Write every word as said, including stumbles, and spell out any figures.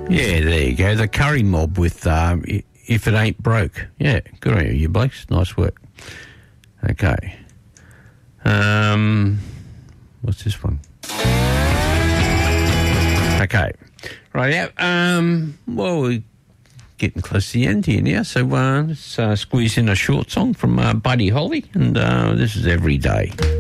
Yeah, there you go. The Curry Mob with um, If It Ain't Broke. Yeah, good on you, you blokes. Nice work. Okay. Um, what's this one? Okay. Right, yeah. Um, well, we're getting close to the end here now, so uh, let's uh, squeeze in a short song from uh, Buddy Holly, and uh, this is Every Day.